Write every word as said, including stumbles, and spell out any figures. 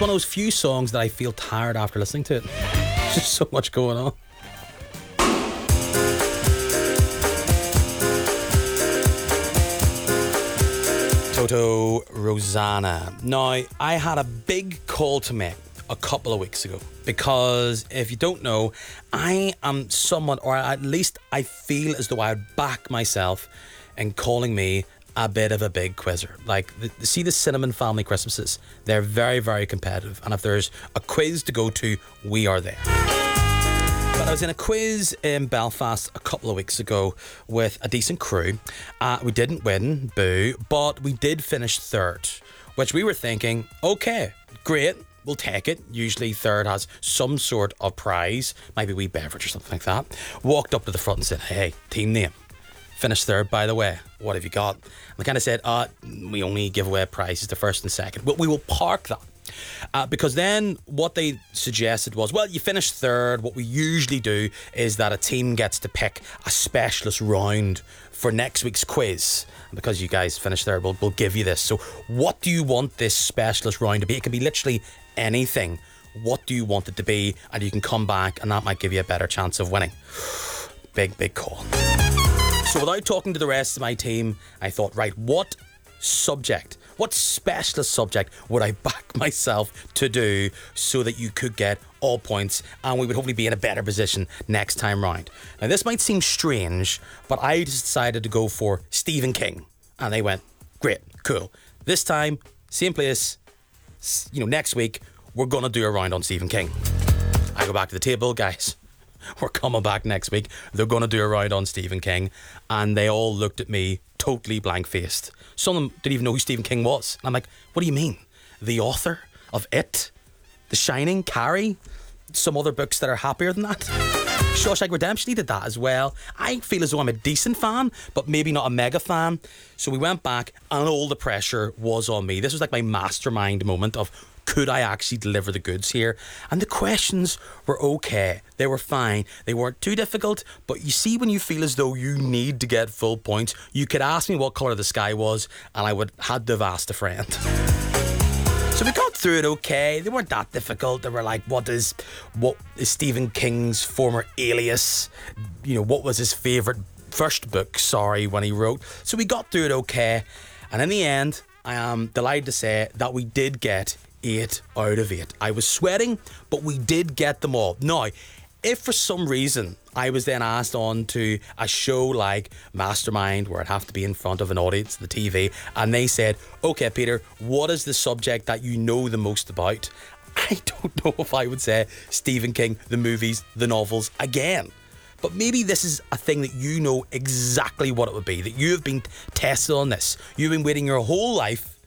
one of those few songs that I feel tired after listening to it. There's just so much going on. Toto Rosanna. Now, I had a big call to make a couple of weeks ago because if you don't know, I am someone, or at least I feel as though I would back myself in calling me a bit of a big quizzer. Like, the, see the Cinnamon Family Christmases? They're very, very competitive. And if there's a quiz to go to, we are there. But I was in a quiz in Belfast a couple of weeks ago with a decent crew. Uh, we didn't win, boo, but we did finish third, which we were thinking, okay, great, we'll take it. Usually third has some sort of prize, maybe a wee beverage or something like that. Walked up to the front and said, hey, team name. Finished third, by the way. What have you got? And they kind of said, uh, we only give away prizes to first and second. But we will park that. Uh, because then what they suggested was, well, you finished third. What we usually do is that a team gets to pick a specialist round for next week's quiz. And because you guys finished third, we'll, we'll give you this. So what do you want this specialist round to be? It can be literally anything. What do you want it to be? And you can come back and that might give you a better chance of winning. Big, big call. So without talking to the rest of my team, I thought, right, what subject, what specialist subject would I back myself to do so that you could get all points and we would hopefully be in a better position next time round? Now, this might seem strange, but I just decided to go for Stephen King. And they went, great, cool. This time, same place, you know, next week, we're going to do a round on Stephen King. I go back to the table, guys. We're coming back next week. They're going to do a round on Stephen King. And they all looked at me totally blank-faced. Some of them didn't even know who Stephen King was. And I'm like, what do you mean? The author of It? The Shining? Carrie? Some other books that are happier than that? Shawshank Redemption, he did that as well. I feel as though I'm a decent fan, but maybe not a mega fan. So we went back and all the pressure was on me. This was like my mastermind moment of, could I actually deliver the goods here? And the questions were okay. They were fine. They weren't too difficult. But you see, when you feel as though you need to get full points, you could ask me what colour the sky was and I would had to have asked a friend. So we got through it okay. They weren't that difficult. They were like, what is what is Stephen King's former alias? You know, what was his favourite first book, sorry, when he wrote? So we got through it okay. And in the end, I am delighted to say that we did get eight out of eight. I was sweating, but we did get them all. Now, if for some reason I was then asked on to a show like Mastermind, where I'd have to be in front of an audience, the T V, and they said, okay, Peter, what is the subject that you know the most about? I don't know if I would say Stephen King, the movies, the novels again. But maybe this is a thing that you know exactly what it would be, that you have been tested on this. You've been waiting your whole life